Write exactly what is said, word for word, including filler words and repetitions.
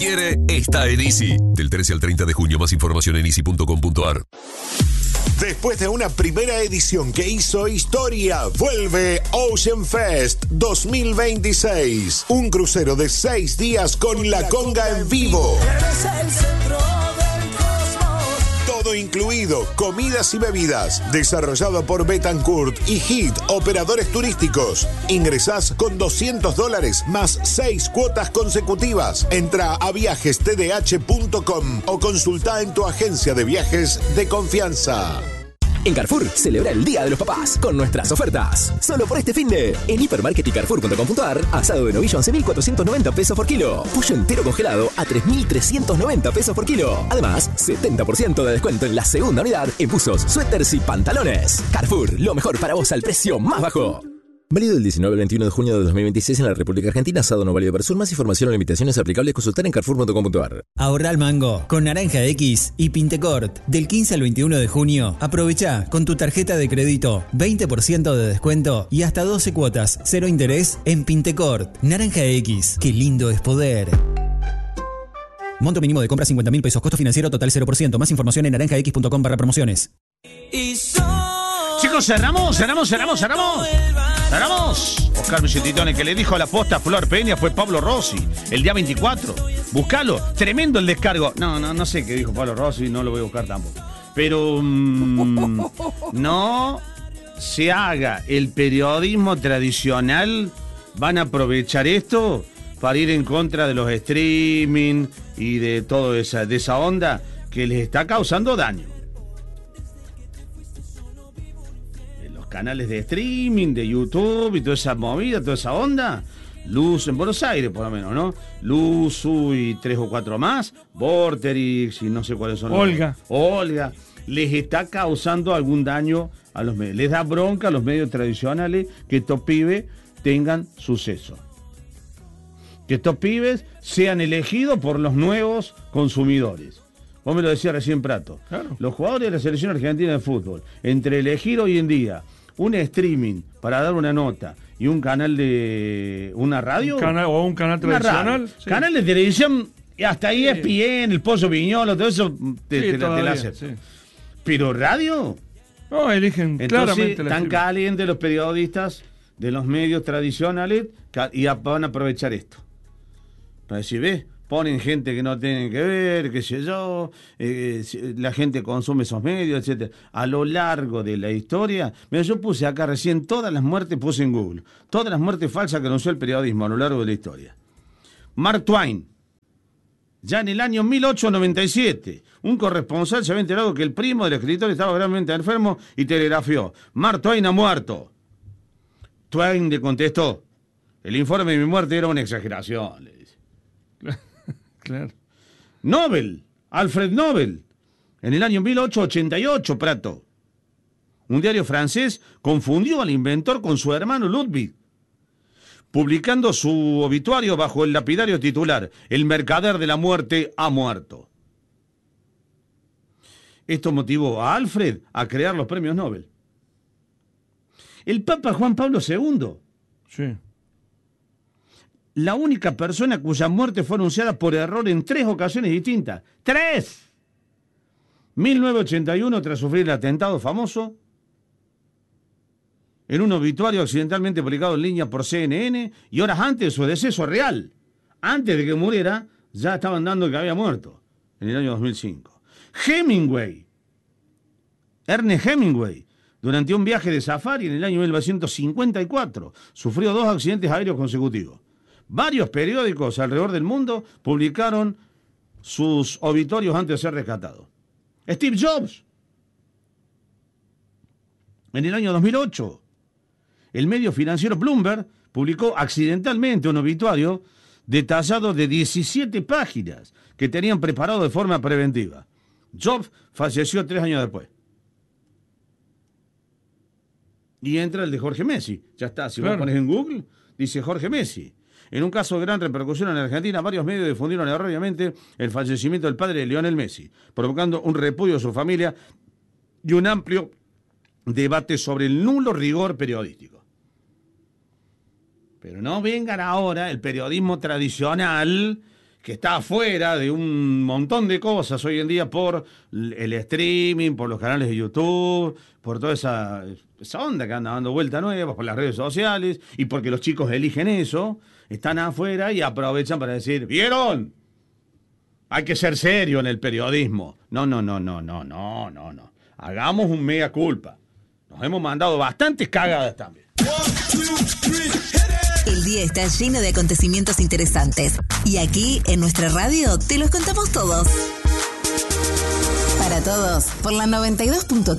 Quiere, está en Easy. Del trece al treinta de junio, más información en easy punto com punto a r. Después de una primera edición que hizo historia, vuelve Ocean Fest dos mil veintiséis. Un crucero de seis días con La Conga en vivo. Todo incluido, comidas y bebidas. Desarrollado por Betancourt y Hit, operadores turísticos. Ingresás con doscientos dólares más seis cuotas consecutivas. Entra a viajes t d h punto com o consulta en tu agencia de viajes de confianza. En Carrefour, celebra el Día de los Papás con nuestras ofertas. Solo por este finde. En Hipermarket y Carrefour punto com punto a r, asado de novillo once mil cuatrocientos noventa pesos por kilo. Pollo entero congelado a tres mil trescientos noventa pesos por kilo. Además, setenta por ciento de descuento en la segunda unidad en buzos, suéteres y pantalones. Carrefour, lo mejor para vos al precio más bajo. Válido del diecinueve al veintiuno de junio de dos mil veintiséis en la República Argentina, asado no válido para sur. Más información o limitaciones aplicables, consultar en carrefour punto com punto a r. Ahorra al mango con Naranja X y Pintecort. Del quince al veintiuno de junio, aprovecha con tu tarjeta de crédito veinte por ciento de descuento y hasta doce cuotas, cero interés en Pintecort. Naranja X, qué lindo es poder. Monto mínimo de compra cincuenta mil pesos, costo financiero total cero por ciento. Más información en naranja x punto com barra promociones. Chicos, cerramos, cerramos, cerramos, cerramos. Cerramos. Oscar Vicentitone, que le dijo a la posta a Flor Peña, fue Pablo Rossi, el día veinticuatro. Buscalo, tremendo el descargo. No, no, no sé qué dijo Pablo Rossi, no lo voy a buscar tampoco. Pero mmm, no se haga el periodismo tradicional. Van a aprovechar esto para ir en contra de los streaming y de toda esa, de esa onda que les está causando daño. Canales de streaming, de YouTube y toda esa movida, toda esa onda. Luz en Buenos Aires, por lo menos, ¿no? Luzu y tres o cuatro más. Vorterix y no sé cuáles son. Olga. Los... Olga. Les está causando algún daño a los medios. Les da bronca a los medios tradicionales que estos pibes tengan suceso. Que estos pibes sean elegidos por los nuevos consumidores. Vos me lo decías recién, Prato. Claro. Los jugadores de la selección argentina de fútbol, entre elegir hoy en día un streaming para dar una nota y un canal de una radio un canal, o un canal tradicional, sí. Canal de televisión y hasta E S P N, sí. El Pozo Viñolo, todo eso te, sí, te, todavía, te la acepto. Sí. Pero radio no, eligen entonces, claramente tan calientes los periodistas de los medios tradicionales y van a aprovechar esto para decir, ¿ves? Ponen gente que no tienen que ver, qué sé yo, eh, la gente consume esos medios, etcétera. A lo largo de la historia, mira, yo puse acá recién todas las muertes, puse en Google, todas las muertes falsas que anunció el periodismo a lo largo de la historia. Mark Twain, ya en el año mil ochocientos noventa y siete, un corresponsal se había enterado que el primo del escritor estaba gravemente enfermo y telegrafió, Mark Twain ha muerto. Twain le contestó, el informe de mi muerte era una exageración, le dice. Claro. Nobel, Alfred Nobel, en el año mil ochocientos ochenta y ocho, Prato. Un diario francés confundió al inventor con su hermano Ludwig, publicando su obituario bajo el lapidario titular, El mercader de la muerte ha muerto. Esto motivó a Alfred a crear los premios Nobel. El Papa Juan Pablo segundo. Sí. La única persona cuya muerte fue anunciada por error en tres ocasiones distintas. ¡Tres! mil novecientos ochenta y uno, tras sufrir el atentado famoso, en un obituario accidentalmente publicado en línea por C N N, y horas antes de su deceso real. Antes de que muriera, ya estaban dando que había muerto, en el año dos mil cinco. Hemingway, Ernest Hemingway, durante un viaje de safari en el año mil novecientos cincuenta y cuatro, sufrió dos accidentes aéreos consecutivos. Varios periódicos alrededor del mundo publicaron sus obituarios antes de ser rescatados. Steve Jobs, en el año dos mil ocho, el medio financiero Bloomberg publicó accidentalmente un obituario detallado de diecisiete páginas que tenían preparado de forma preventiva. Jobs falleció tres años después. Y entra el de Jorge Messi. Ya está, si claro. Vos pones en Google, dice Jorge Messi. En un caso de gran repercusión en Argentina, varios medios difundieron erróneamente el fallecimiento del padre de Lionel Messi, provocando un repudio de su familia y un amplio debate sobre el nulo rigor periodístico. Pero no vengan ahora el periodismo tradicional que está afuera de un montón de cosas hoy en día por el streaming, por los canales de YouTube, por toda esa, esa onda que anda dando vuelta nueva, por las redes sociales, y porque los chicos eligen eso, están afuera y aprovechan para decir, ¿vieron? Hay que ser serio en el periodismo. No, no, no, no, no, no, no, no. Hagamos un mea culpa. Nos hemos mandado bastantes cagadas también. El día está lleno de acontecimientos interesantes. Y aquí, en nuestra radio, te los contamos todos. Para todos, por la noventa y dos punto tres.